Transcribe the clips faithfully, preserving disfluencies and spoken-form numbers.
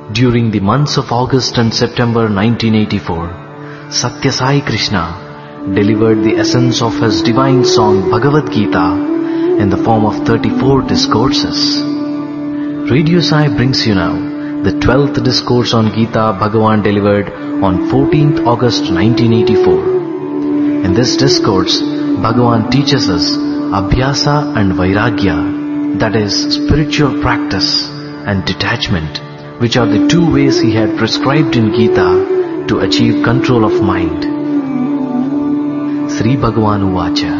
During the months of August and September nineteen eighty-four, Satya Sai Krishna delivered the essence of his divine song Bhagavad Gita in the form of thirty-four discourses. Radio Sai brings you now the twelfth discourse on Gita Bhagavan delivered on fourteenth August nineteen eighty-four. In this discourse, Bhagavan teaches us Abhyasa and Vairagya, that is, spiritual practice and detachment, which are the two ways he had prescribed in Gita to achieve control of mind. Sri Bhagavan Uvacha.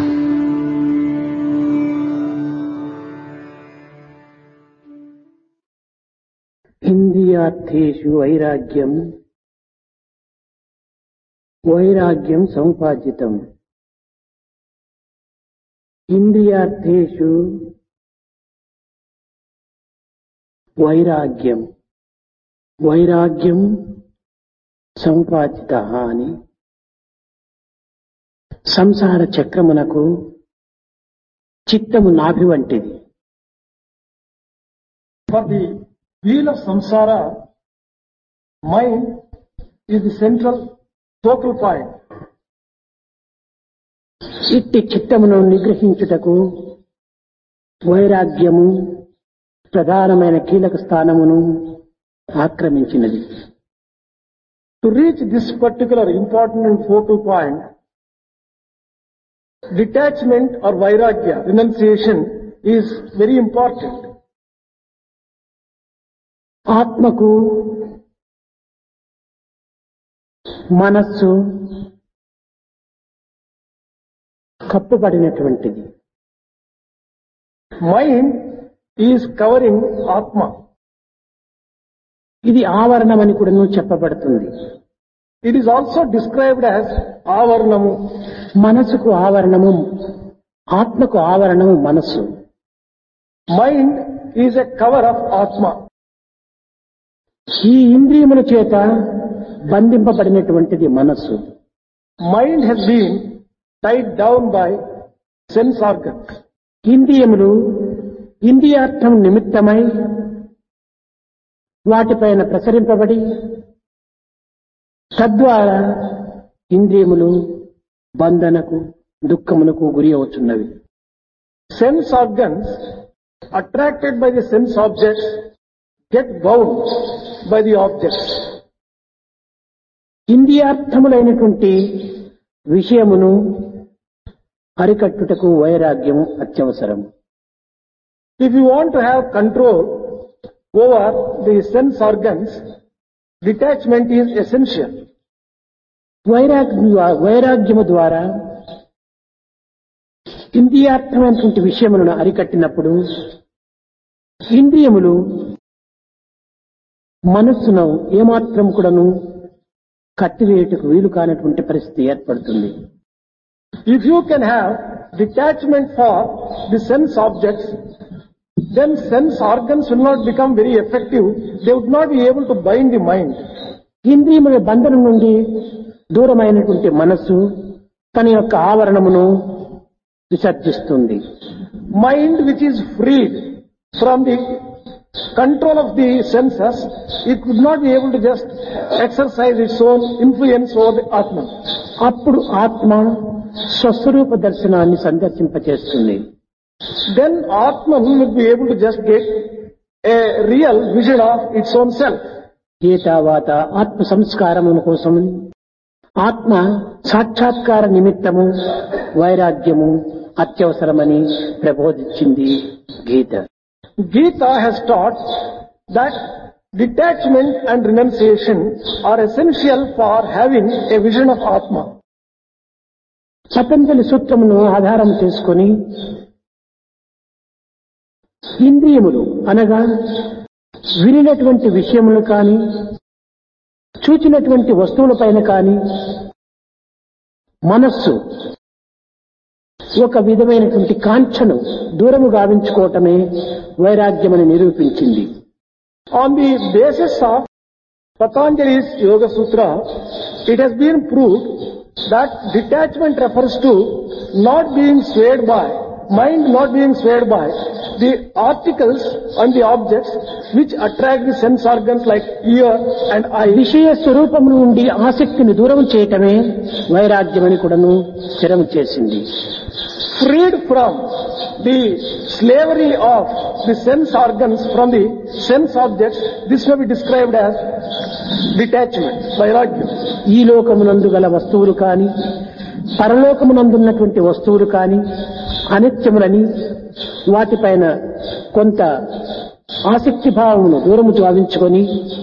ఇంద్రియార్థేషు వైరాగ్యం వైరాగ్యం సముపార్జితం. ఇంద్రియార్థేషు వైరాగ్యం వైరాగ్యం సముపార్జిత అని సంసార చక్రమునకు చిత్తము నాభి వంటిది. For the wheel of samsara, mind is the central focal point. ఇట్టి చిత్తమును నిగ్రహించుటకు వైరాగ్యము ప్రధానమైన కీలక స్థానమును ఆక్రమించినది. To reach this particular important and focal point, detachment or vairagya, renunciation, is very important. ఆత్మకు మనస్సు కప్పుబడినటువంటిది. Mind is covering Atma. ఇది ఆవరణమని కూడా చెప్పబడుతుంది. It is also described as avarnamu. మనసుకు ఆవరణము, ఆత్మకు ఆవరణము మనస్సు. Mind is a cover of Atma. ఈ ఇంద్రియముల చేత బంధింపబడినటువంటిది మనస్సు. Mind has been tied down by sense organs. ఇంద్రియములు ఇంద్రియార్థం నిమిత్తమై వాటిపైన ప్రసరింపబడి తద్వారా ఇంద్రియములు బంధనకు దుఃఖమునకు గురి అవుతున్నవి. Sense organs attracted by the sense objects get bound by the objects. ఇంద్రియార్థములైనటువంటి విషయమును అరికట్టుటకు వైరాగ్యము అత్యవసరం. If you want to have control over the sense organs, detachment is essential. వైరాగ్య వైరాగ్యము ద్వారా ఇంద్రియార్థమైనటువంటి విషయములను అరికట్టినప్పుడు ఇంద్రియములు మనస్సును ఏమాత్రం కూడాను కట్టివేయటకు వీలు కానటువంటి పరిస్థితి ఏర్పడుతుంది. If you can have detachment for the sense objects, then sense organs will not become very effective. They would not be able to bind the mind. ఇంద్రియముల బంధనం నుండి దూరమైనటువంటి మనస్సు తన యొక్క ఆవరణమును విసర్జిస్తుంది. Mind which is freed from the control of the senses, it could not be able to just exercise its own influence over the Atma. అప్పుడు ఆత్మ స్వస్వరూప దర్శనాన్ని సందర్శింపచేస్తుంది. Then Atman will be able to just get a real vision of its own self. ఏతావాత ఆత్మ సంస్కారముల కోసం ఆత్మ సాక్షాత్కార నిమిత్తము వైరాగ్యము అత్యవసరమని ప్రబోధించింది గీత. Gita has taught that detachment and renunciation are essential for having a vision of Atma. Patanjali సూత్రమును ఆధారం చేసుకొని ఇంద్రియములు అనగా వినినటువంటి విషయములు కాని చూచినటువంటి వస్తువులపైన కాని మనస్సు ఒక విధమైనటువంటి కాంక్షను దూరము గావించుకోవటమే వైరాగ్యమని నిరూపించింది. On the basis of Patanjali's Yoga Sutra, it has been proved that detachment refers to not being swayed by mind not being swayed by the articles and the objects which attract the sense organs like ear and eye. విషయ స్వరూపం నుండి ఆసక్తిని దూరం చేయటమే వైరాగ్యమని కూడాను స్థిరం చేసింది. Freed from the slavery of the sense organs from the sense objects, this may be described as detachment, vairagya. ఈ లోకమునందు గల వస్తువులు కాని పరలోకమునందున్నటువంటి వస్తువులు కాని అనిత్యములని వాటిపైన కొంత ఆసక్తి భావమును దూరము భావించుకొని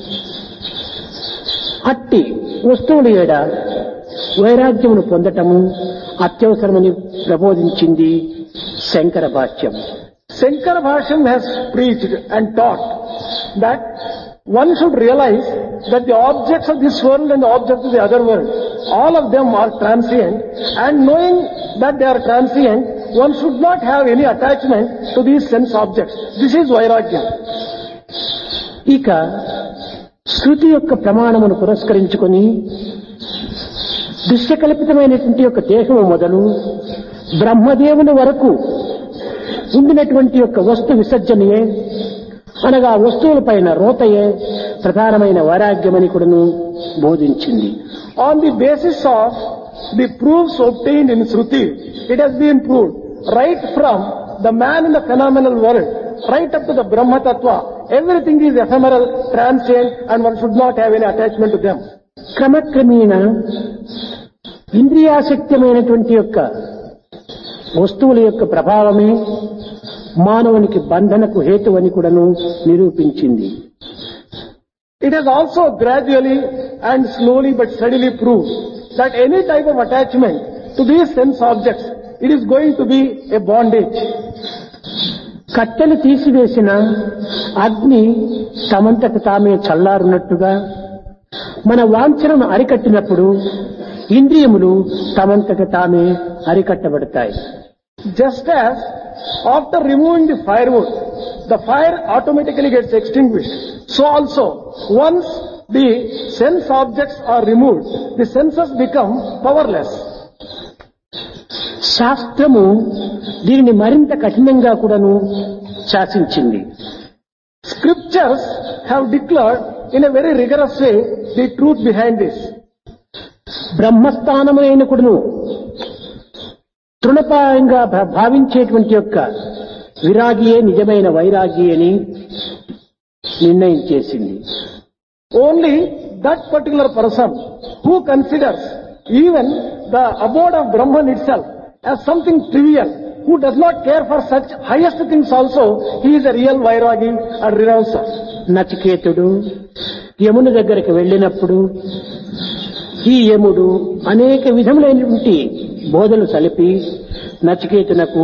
అట్టి వస్తువుల ఏడ వైరాగ్యమును పొందటము అత్యవసరమని ప్రబోధించింది శంకర భాష్యం. Shankara Bhashyam has preached and taught that one should realize that the objects of this world and the objects of the other world, all of them are transient, and knowing that they are transient, one should not have any attachment to these sense objects. This is vairagya. ఇక శృతి యొక్క ప్రమాణమును పురస్కరించుకొని దృశ్యకల్పితమైనటువంటి యొక్క దేహము మొదలు బ్రహ్మదేవుని వరకు ఉండినటువంటి యొక్క వస్తు విసర్జనయే అనగా వస్తువుల పైన రోతయే ప్రధానమైన వైరాగ్యమని కూడాను బోధించింది. On the basis of the proofs obtained in Shruti, it has been proved right from the man in the phenomenal world, right up to the Brahma Tattva, everything is ephemeral, transient, and one should not have any attachment to them. క్రమక్రమేణ ఇంద్రియాసక్తమైనటువంటి యొక్క వస్తువుల యొక్క ప్రభావమే మానవునికి బంధనకు హేతువని కూడాను నిరూపించింది. It has also gradually and slowly but steadily proved that any type of attachment to these sense objects, it is going to be a bondage. కట్టెలు తీసివేసిన అగ్ని తమంతట తామే చల్లారున్నట్టుగా మన వాంఛనను అరికట్టినప్పుడు ఇంద్రియములు తమంతట తామే అరికట్టబడతాయి. Just as after removing the firewood, the fire automatically gets extinguished. So also, once the sense objects are removed, the senses become powerless. శాస్త్రము దీనిని మరింత కఠినంగా కూడాను శాసించింది. Scriptures have declared in a very rigorous way the truth behind this. బ్రహ్మస్థానమైన కూడాను తృణపాయంగా భావించేటువంటి యొక్క విరాగియే నిజమైన వైరాగి అని నిర్ణయం చేసింది. Only that particular person who considers even the abode of Brahman itself as something trivial, who does not care for such highest things also, he is a real vairagi and renouncer. నచికేతుడు యముని దగ్గరికి వెళ్ళినప్పుడు ఈ యముడు అనేక విధములైనటువంటి బోధలు సలిపి నచికేతునకు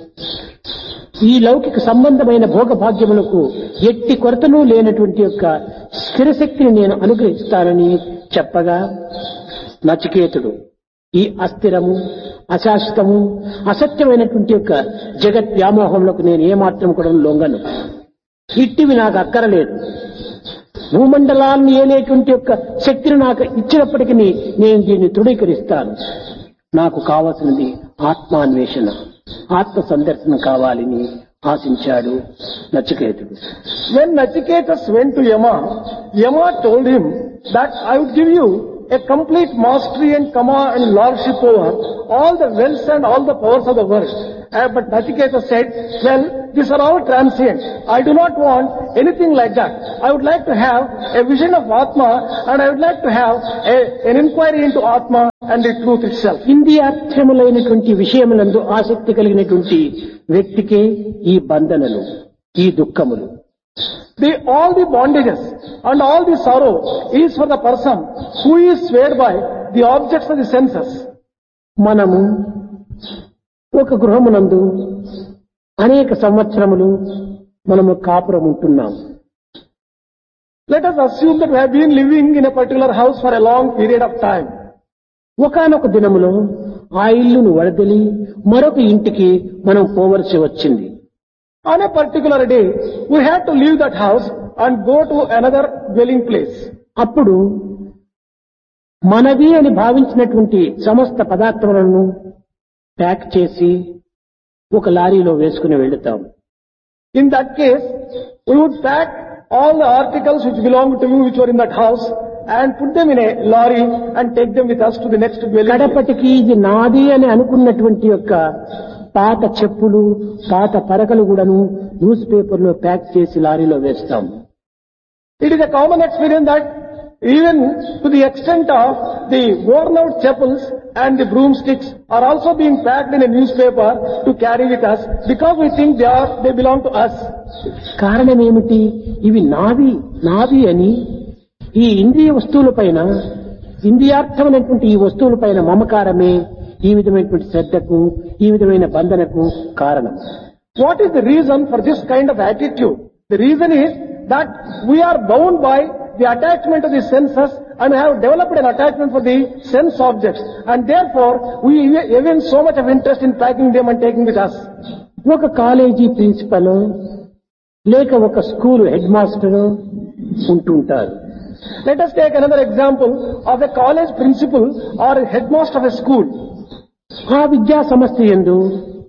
ఈ లౌకిక సంబంధమైన భోగభాగ్యములకు ఎట్టి కొరతను లేనటువంటి యొక్క స్థిరశక్తిని నేను అనుగ్రహిస్తానని చెప్పగా నచికేతుడు ఈ అస్థిరము అశాశ్వతము అసత్యమైనటువంటి యొక్క జగత్ వ్యామోహములకు నేను ఏమాత్రం కూడా లొంగను, ఇట్టివి నాకు అక్కరలేదు, భూమండలాన్ని ఏలేటువంటి యొక్క శక్తిని నాకు ఇచ్చినప్పటికీ నేను దీన్ని తృఢీకరిస్తాను, నాకు కావలసినది ఆత్మాన్వేషణ, ఆత్మ సందర్శనం కావాలని ఆశించాడు నచికేతుడు. When Nachiketas went to Yama, Yama told him that I would give you a complete mastery and command and lordship over all the wealth and all the powers of the world. Uh, but Nachiketa said, well, these are all transient. I do not want anything like that. I would like to have a vision of Atma, and I would like to have a, an inquiry into Atma and the truth itself. ఇంద్రియార్థములైనటువంటి విషయములందు ఆసక్తి కలిగినటువంటి వ్యక్తికే ఈ బంధనలు, ఈ దుఃఖములు. The, all the bondages and all the sorrow is for the person who is swayed by the objects of the senses. మనము ఒక గృహమునందు అనేక సంవత్సరములు మనము కాపురం ఉంటున్నాం. Let us assume that we have been living in a particular house for a long period of time. ఒకానొక దినములో ఆ ఇల్లును వదిలి మరొక ఇంటికి మనం పోవలసి వచ్చింది. On a particular day, we had to leave that house and go to another dwelling place. అప్పుడు మనవి అని భావించినటువంటి సమస్త పదార్థములను ప్యాక్ చేసి ఒక లారీలో వేసుకుని వెళుతాం. In that case, we would pack all the articles which belong to you, which were in that house, and put them in a lorry and take them with us to the next dwelling. కడపటికి ఇది నాది అని అనుకున్నటువంటి యొక్క పాత చెప్పులు, పాత పరకలు కూడాను news paper లో ప్యాక్ చేసి లారీలో వేస్తాం. It is a common experience that even to the extent of the worn out chapels and the broomsticks are also being packed in a newspaper to carry with us because we think they are, they belong to us. కారణం ఏమిటి? ఇవి నావి నావి అని ఈ ఇంద్రియ వస్తువులపైన, ఇంద్రియార్థమైనటువంటి ఈ వస్తువులపైన మమకారమే ఈ విధమైనటువంటి శ్రద్ధకు, ఈ విధమైన బంధనకు కారణం. What is the reason for this kind of attitude? The reason is that we are bound by the attachment of the senses and have developed an attachment for the sense objects, and therefore we evince so much of interest in packing them and taking with us. ఒక college principal లేక ఒక school head master ఉంటుంటారు. Let us take another example of a college principal or a headmaster of a school. ఆ విద్యా సంస్థ యందు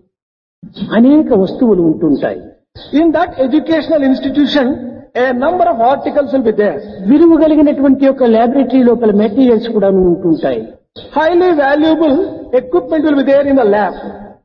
అనేక వస్తువులు ఉంటుంటాయి. In that educational institution, a number of articles will be there. విలువ కలిగినటువంటి యొక్క ల్యాబొరేటరీ లోపల మెటీరియల్స్ కూడా ఉంటుంటాయి. Highly valuable equipment will be there in the lab.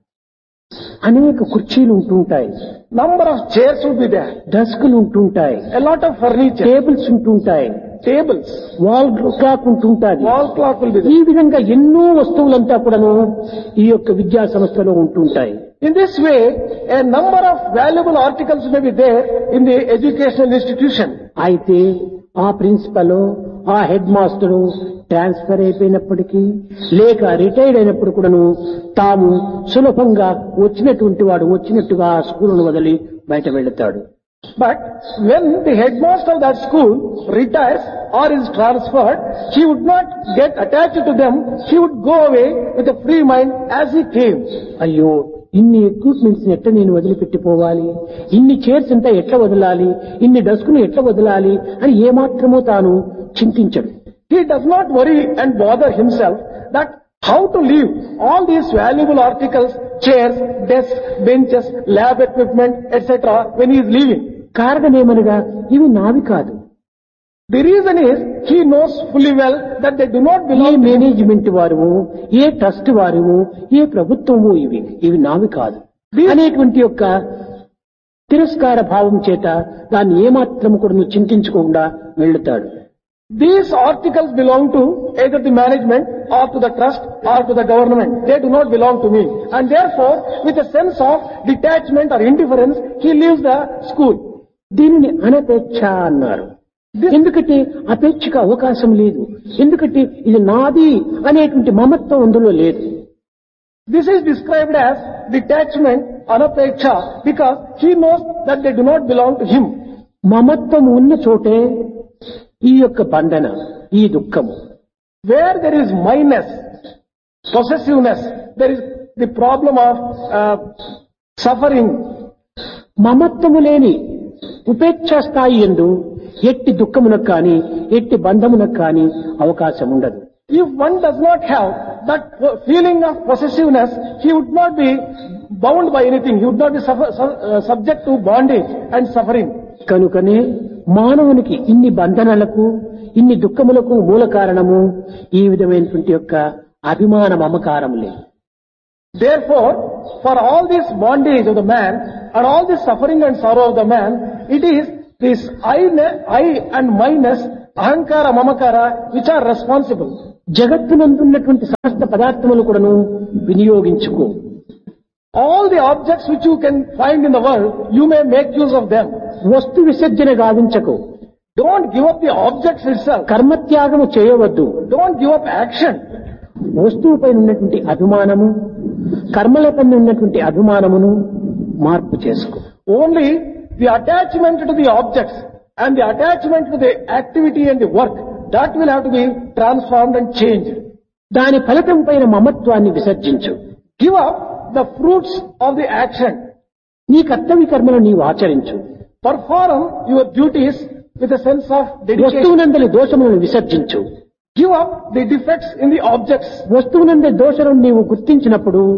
అనేక కుర్చీలు ఉంటుంటాయి. Number of chairs will be there. డెస్క్లు ఉంటుంటాయి. A lot of furniture. Tables ఉంటుంటాయి. Tables. Wall clock ఉంటుంటాది. Wall clock will be ఈ there. విధంగా ఎన్నో వస్తువులంతా కూడాను ఈ యొక్క విద్యా సంస్థలో ఉంటుంటాయి. In this way, a number of valuable articles may be there in the educational institution. అయితే ఆ ప్రిన్సిపల్, ఆ హెడ్ మాస్టరు ట్రాన్స్ఫర్ అయిపోయినప్పటికీ లేక రిటైర్డ్ అయినప్పుడు కూడాను తాము సులభంగా వచ్చినటువంటి వాడు వచ్చినట్టుగా ఆ స్కూలును వదిలి బయట వెళతాడు. But when the headmaster of that school retires or is transferred, he would not get attached to them. He would go away with a free mind as he came. అయ్యో, ఇన్ని ఎక్విప్మెంట్స్ ఎట్లా నేను వదిలిపెట్టిపోవాలి, ఇన్ని చైర్స్ అంతా ఎట్లా వదలాలి, ఇన్ని డస్క్ను ఎట్లా వదలాలి అని ఏమాత్రమో తాను చింతించడు. He does not worry and bother himself that how to leave all these valuable articles, chairs, desks, benches, lab equipment, et cetera when he is leaving. కారణమేమనగా ఇవి నావి కాదు. The reason is he knows fully well that they do not A belong to him. Management వారు, ఏ trust వారు, ఏ ప్రభుత్వము ఇవి ఇవి నావి కాదు అనేటువంటి యొక్క తిరస్కార భావం చేత దాన్ని ఏమాత్రం కూడా చింతించకుండా వెళ్తాడు. These articles belong to either the management or to the trust or to the government. They do not belong to me. And therefore, with a sense of detachment or indifference, he leaves the school. దీనిని అనపేక్ష అన్నారు. ఎందుకంటే అపేక్షకు అవకాశం లేదు. ఎందుకంటే ఇది నాది అనేటువంటి మమత్వం అందులో లేదు. This is described as detachment, anapeksha, because he knows that they do not belong to him. మమత్వం ఉన్న చోటే ఈ యొక్క బంధన, ఈ దుఃఖము. Where there is minus, possessiveness, there is the problem of uh, suffering. మమత్వము లేని ఉపేక్ష స్థాయి యందు ఎట్టి దుఃఖమునకు కానీ ఎట్టి బంధమునకు కానీ అవకాశం ఉండదు. If one does not have that feeling of possessiveness, he would not be bound by anything. He would not be suffer, uh, subject to bondage and suffering. కనుకనే మానవునికి ఇన్ని బంధనలకు, ఇన్ని దుఃఖములకు మూల కారణము ఈ విధమైనటువంటి యొక్క అభిమాన మమకారములే. Therefore, for all this bondage of the man and all this suffering and sorrow of the man, it is this I, I and minus, ahankara, mamakara, which are responsible. జగత్తునందున్నటువంటి సమస్త పదార్థములు కూడాను వినియోగించుకో. All the objects which you can find in the world, you may make use of them. వస్తు విసర్జన గావించకు. Don't give up the objects itself. కర్మత్యాగము చేయవద్దు. Don't give up action. వస్తువుపై ఉన్నటువంటి అభిమానము, కర్మలపై ఉన్నటువంటి అభిమానమును మార్పు చేసుకో. Only the attachment to the objects and the attachment to the activity and the work, that will have to be transformed and changed. దాని ఫలితం పైన మమత్వాన్ని విసర్జించు. Give up the fruits of the action. నీ కర్తవ్య కర్మలు నీవు ఆచరించు. Perform your duties with a sense of dedication. వస్తువునందలి దోషములను విసర్జించు. Give up the defects in the objects. వస్తువునందలి దోషములను నీవు గుర్తించినప్పుడు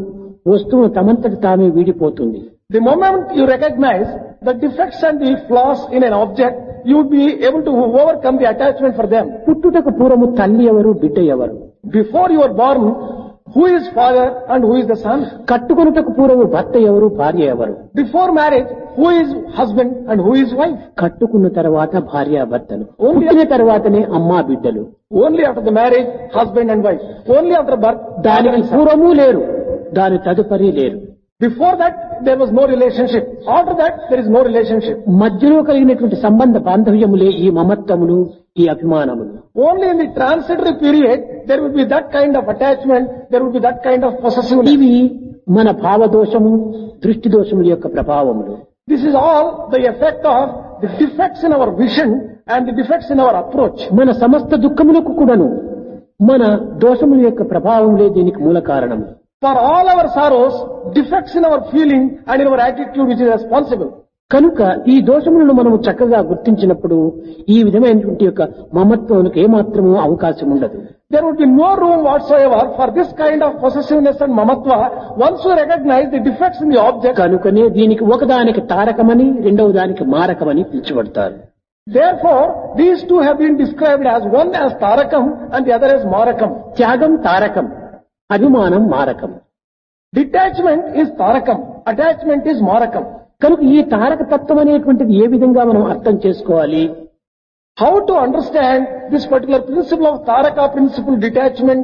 వస్తువు తమంతటి తామే వీడిపోతుంది. The moment you recognize the defects and the flaws in an object, you would be able to overcome the attachment for them. పుట్టుటకు పూర్వము తల్లి ఎవరు, బిడ్డ ఎవరు? Before you are born, who is father and who is the son? కట్టుకొనుటకు పూర్వము భర్త ఎవరు, భార్య ఎవరు? Before marriage, who is husband and who is wife? కట్టుకున్న తర్వాత భార్య భర్తలు, పుట్టిన తర్వాతనే అమ్మా బిడ్డలు. Only after the marriage, husband and wife. Only after birth, దానికి పూర్వము లేరు, దాని తదుపరి లేరు. Before that, there was no relationship. After that, there is no relationship. మధ్యలో కలిగినటువంటి సంబంధ బాంధవ్యములే ఈ మమత్వములు, ఈ అభిమానములు. Only in the transitory period, there would be that kind of attachment, there would be that kind of possessiveness. ఇవి మన భావదోషము, దృష్టి దోషముల యొక్క ప్రభావములు. This is all the effect of the defects in our vision and the defects in our approach. మన సమస్త దుఃఖములకు కూడాను మన దోషముల యొక్క ప్రభావములే దీనికి మూల కారణము. For all our sorrows, defects in our feeling and in our attitude which is responsible. కనుక ఈ దోషములను మనము చక్కగా గుర్తించినప్పుడు ఈ విధమైనటువంటి యొక్క మమత్వానికి ఏమాత్రము అవకాశం ఉండదు. There would be no room whatsoever for this kind of possessiveness and mamatva once you recognize the defects in the object. కనుకనే దీనికి ఒకదానికి తారకమని రెండవ దానికి మారకమని పిలుచబడతారు. Therefore, these two have been described as one as tarakam and the other as marakam. త్యాగం తారకం, అభిమానం మారకం. Detachment is tarakam, attachment is marakam. కనుక ఈ తారక తత్వం అనేటువంటిది ఏ విధంగా మనం అర్థం చేసుకోవాలి? How to understand this particular principle of taraka principle detachment?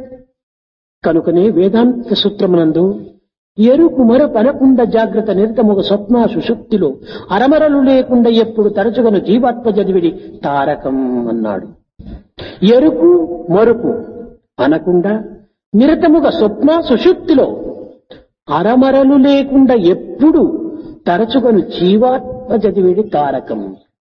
కనుకనే వేదాంత సూత్రమునందు ఎరుకు మరపనకుండా జాగ్రత్త నిరతముగ స్వప్న సుషుప్తిలో అరమరలు లేకుండా ఎప్పుడు తరచుగను జీవాత్మ చదివిడి తారకం అన్నాడు. ఎరుకు మరుపు అనకుండా నిరతముగా స్వప్న సుషుప్తిలో అరమరలు లేకుండా ఎప్పుడు తరచుగను జీవాత్మ చదివిడి తారకం.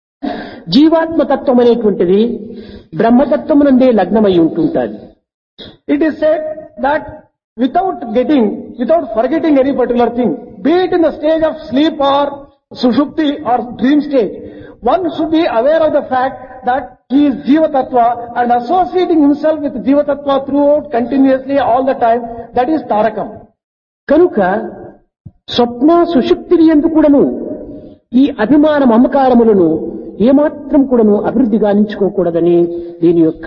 జీవాత్మతత్వం అనేటువంటిది బ్రహ్మతత్వమునందే లగ్నమై ఉంటుంటాది. It is said that without getting, without forgetting any particular thing, be it in the stage of sleep or sushupti or dream stage, one should be aware of the fact that he is Jiva Tattva and associating himself with Jiva Tattva throughout continuously all the time, that is Tarakam. కనుక స్వప్న సుషుప్తిని ఎందుకు కూడాను ఈ అభిమాన మమకారములను ఏమాత్రం కూడాను అభివృద్ధి గావించుకోకూడదని దీని యొక్క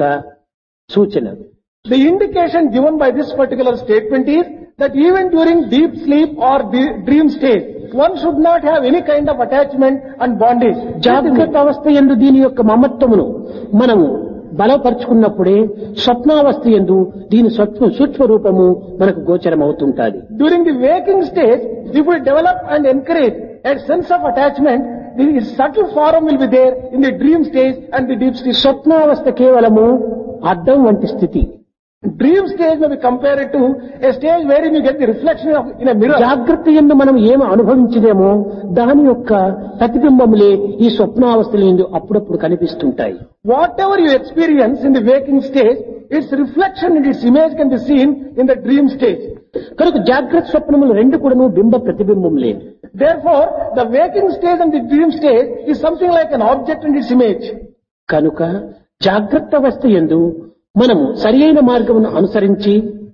సూచన. The indication given by this particular statement is that even during deep sleep or de- dream state, one should not have any kind of attachment and bondage. జాగ్రత్త అవస్థ యందు దీని యొక్క మమత్వమును మనము బలపరుచుకున్నప్పుడే స్వప్నావస్థ యందు దీని సూక్ష్మ సూక్ష్మ రూపము మనకు గోచరం అవుతుంటాది. During the waking stage, if we develop and encourage a sense of attachment, the subtle form will be there in the dream stage and the deep stage. స్వప్నావస్థ కేవలము అద్దం వంటి స్థితి. Dream stage may be compared to a stage wherein you get the reflection of in a mirror. జాగ్రత్త యందు మనం ఏమి అనుభవించలేమో దాని యొక్క ప్రతిబింబములే ఈ స్వప్నావస్థల యందు అప్పుడప్పుడు కనిపిస్తుంటాయి. Whatever you experience in the waking stage, its reflection and its image can be seen in the dream stage. కనుక జాగ్రత్త స్వప్నములు రెండు కూడాను బింబ ప్రతిబింబములే. Therefore, the waking stage and the dream stage is something like an object and its image. కనుక జాగ్రత్త అవస్థ యందు మనము సరి అయిన మార్గమును అనుసరించి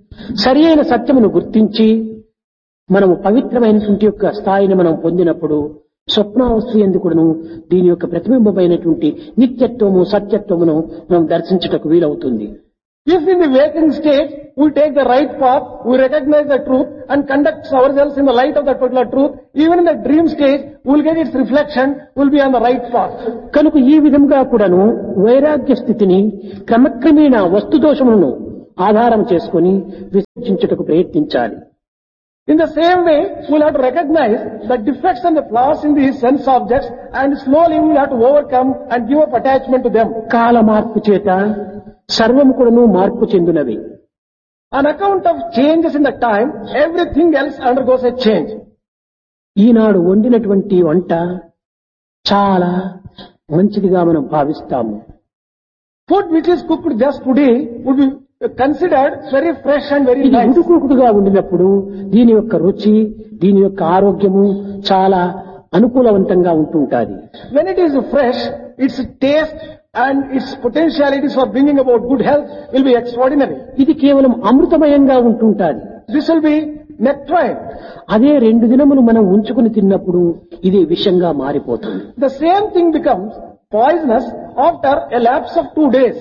సరి అయిన సత్యమును గుర్తించి మనము పవిత్రమైనటువంటి యొక్క స్థాయిని మనం పొందినప్పుడు స్వప్నావస్థ యందు కూడాను దీని యొక్క ప్రతిబింబమైనటువంటి నిత్యత్వము సత్యత్వమును మనం దర్శించుటకు వీలవుతుంది. If in the waking stage we take the right path, we recognize the truth and conduct ourselves in the light of that particular truth, even in the dream stage we will get its reflection, we will be on the right path. కనుక ఈ విధంగా కూడాను వైరాగ్య స్థితిని క్రమక్రమేణ వస్తుదోషములను ఆధారం చేసుకొని విశ్లేషించుటకు ప్రయత్నించాలి. In the same way, we will have to recognize the defects and the flaws in these sense objects and slowly we will have to overcome and give up attachment to them. కాల మార్పు చేత సర్వము కూడాను మార్పు చెందినవి. On account of changes in the time, everything else undergoes a change. ఈనాడు వండినటువంటి వంట చాలా మంచిదిగా మనం భావిస్తాము. Food which is cooked just today would be considered very fresh and very ఇది nice. ఉడుకుడుకుగా ఉండినప్పుడు దీని యొక్క రుచి దీని యొక్క ఆరోగ్యము చాలా అనుకూలవంతంగా ఉంటుంటాది. When it is fresh, its taste and its potentialities for bringing about good health will be extraordinary. ఇది కేవలం అమృతమయంగా ఉంటుంటాది. This will be nectarine. అదే రెండు దినములు మనం ఉంచుకుని తిన్నప్పుడు ఇది విషంగా మారిపోతుంది. The same thing becomes poisonous after a lapse of two days.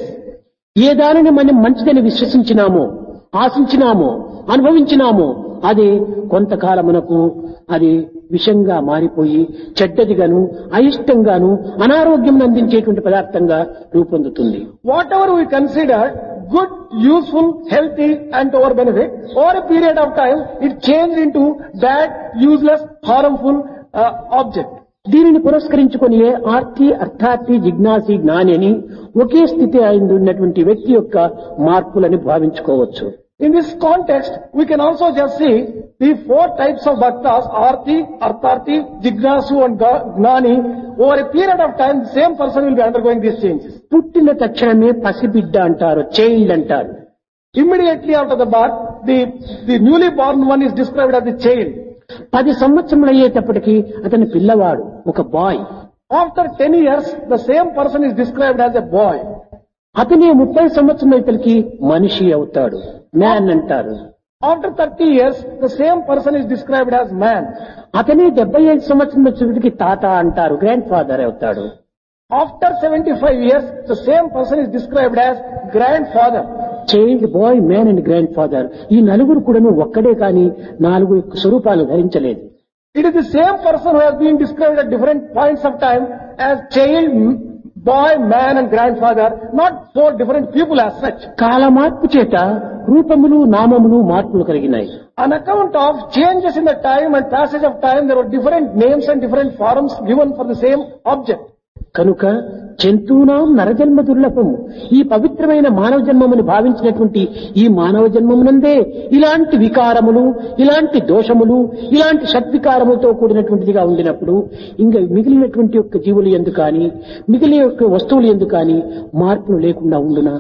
ఏ దానిని మనం మంచిదని విశ్వసించినామో, ఆశించినామో, అనుభవించినామో అది కొంతకాలమునకు అది విషంగా మారిపోయి చెడ్డదిగాను, అయిష్టంగాను, అనారోగ్యం అందించేటువంటి పదార్థంగా రూపొందుతుంది. Whatever we consider good, useful, healthy and to our benefit, over a period of time it changed into bad, useless, harmful uh, object. దీనిని పురస్కరించుకొని ఆర్తి, అర్థార్థి, జిజ్ఞాసి, జ్ఞాని అని ఒకే స్థితి అయింది ఉన్నటువంటి వ్యక్తి యొక్క మార్పులని భావించుకోవచ్చు. In this context, we can also just see the four types of bhaktas, arti, artharthi, jignasu and gnani. Over a period of time, the same person will be undergoing these changes. పుట్టిన తక్షణమే పసిబిడ్డ అంటారు, child అంటారు. Immediately after the birth, the, the newly born one is described as the child. పది సంవత్సరములు అయ్యేటప్పటికి అతని పిల్లవాడు, ఒక bye. After ten years, the same person is described as a boy. అతనే ముప్పై సంవత్సరం అయితలకి మనిషి అవుతాడు, మ్యాన్ అంటారు. After thirty years, the same person is described as man. అతనే డెబ్బై ఐదు సంవత్సరం వచ్చేటికి తాత అంటారు, గ్రాండ్ ఫాదర్ అవుతాడు. After seventy-five years, the same person is described as grandfather. Child, bye, man and grand father ఈ నలుగురు కూడాను ఒక్కడే కాని నాలుగు స్వరూపాలు ధరించలేదు. It is the same person who has been described at different points of time as child, boy, man and grandfather, not four different people as such. కాల మార్పు చేత రూపములు, నామములు మార్పులు కలిగినాయి. On account of changes in the time and passage of time, there were different names and different forms given for the same object. కనుక జంతువునాం నరజన్మ దుర్లభము, ఈ పవిత్రమైన మానవ జన్మమును భావించినటువంటి ఈ మానవ జన్మమునందే ఇలాంటి వికారములు, ఇలాంటి దోషములు, ఇలాంటి షడ్వికారములతో కూడినటువంటిదిగా ఉండినప్పుడు ఇంకా మిగిలినటువంటి యొక్క జీవులు ఎందు కానీ, మిగిలిన యొక్క వస్తువులు ఎందు కానీ మార్పులు లేకుండా ఉండునా?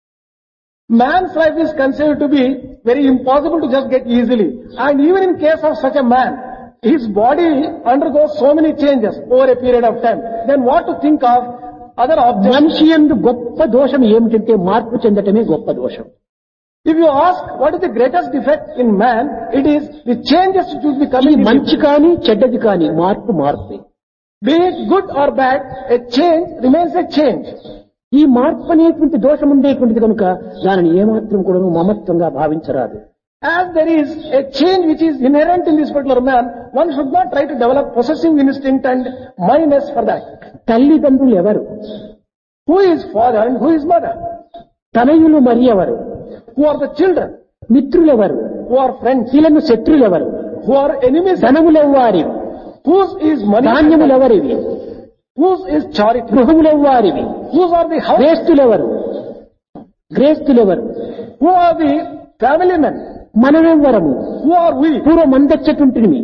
Man's life is considered to be very impossible to just get easily. And even in case of such a man, his body undergoes so many changes over a period of time. Then what to think of other objects? మనిషి యందు గొప్ప దోషం ఏమిటంటే మార్పు చెందటమే గొప్ప దోషం. If you ask what is the greatest defect in man, it is the changes which will be coming. మంచి కానీ చెడ్డది కానీ మార్పు మార్పు. Be it good or bad, a change remains a change. ఈ మార్పు అనేటువంటి దోషం ఉండేటువంటిది కనుక దానిని ఏమాత్రం కూడా మమత్వంగా భావించరాదు. As there is a change which is inherent in this particular man, one should not try to develop possessive instinct and mindness for that. తల్లిదండ్రులు ఎవరు? Who is father and who is mother? తనయులు మరి ఎవరు? Who are the children? మిత్రులు ఎవరు? Who are friends? వీళ్ళను శత్రులు ఎవరు? Who are enemies? ధనములు ఎవ్వారివి? Whose is money? ధాన్యములు ఎవరివి? Whose is charity? గృహములు ఎవ్వారివి? Whose are the house? గ్రేస్తులు ఎవరు? గ్రేస్తులు ఎవరు? Who are the family men? మనమెవ్వరము? Who are we? పూర్వమందెచ్చటుంటిమి,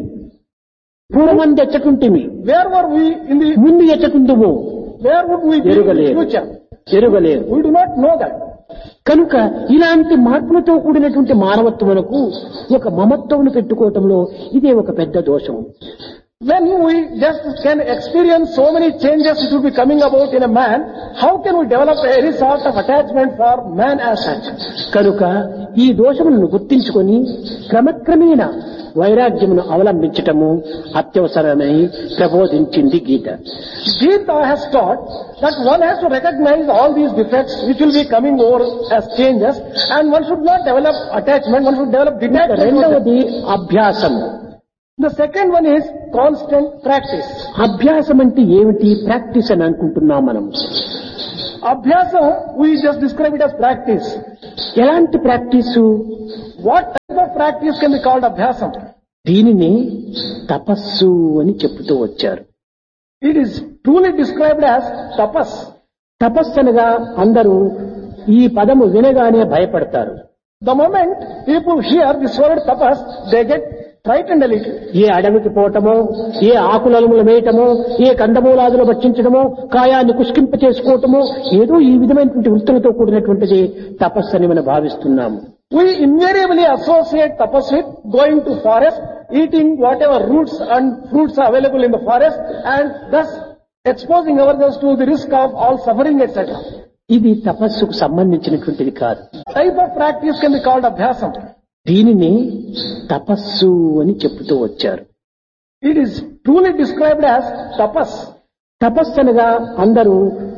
పూర్వమందెచ్చటుంటిమి, Where were we in the, ముందు ఎచ్చటుందుము where would we be in the ఎరుగలేదు, future? ఎరుగలేదు. We do not know that. కనుక ఇలాంటి మార్పులతో కూడినటువంటి మానవత్వమునకు ఒక మమత్వమును పెట్టుకోవటంలో ఇదే ఒక పెద్ద దోషం. When we just can experience so many changes which will be coming about in a man, how can we develop any sort of attachment for man as such? కనుక ఈ దోషములను గుర్తించుకొని క్రమక్రమేణ వైరాగ్యమును అవలంబించటము అత్యవసరమై ప్రబోధించింది గీత. Gita has taught that one has to recognize all these defects which will be coming over as changes, and one should not develop attachment, one should develop detachment. రెండవది అభ్యాసం. The second one is constant practice. అభ్యాసం అంటే ఏమిటి? Practice అని అనుకుంటున్నాం మనం. Abhyasam, we just describe it as practice. ఎలాంటి practice? What type of practice can be called abhyasam? దీనిని తపస్సు అని చెప్తూ వచ్చారు. It is truly described as tapas. తపస్సు అనగా అందరూ ఈ పదము వినగానే భయపడతారు. The moment people hear this word tapas, they get frightened a little. ఏ అడవికి పోవటమో, ఏ ఆకులములు వేయటమో, ఏ కందమూలాదులు భక్షించడమో, కాయాన్ని కుష్కింప చేసుకోవటమో, ఏదో ఈ విధమైనటువంటి వృత్తులతో కూడినటువంటిది తపస్సు అని మనం భావిస్తున్నాము. We invariably associate tapas with going to forest, eating whatever roots and fruits are available in the forest, and thus exposing ourselves to the risk of all suffering, et cetera. ఇది తపస్సుకు సంబంధించినటువంటిది కాదు. Type of practice can be called abhyasam. దీనిని తపస్సు అని చెప్తూ వచ్చారు. It is truly described as tapas. తపస్సు అనగా అందరూ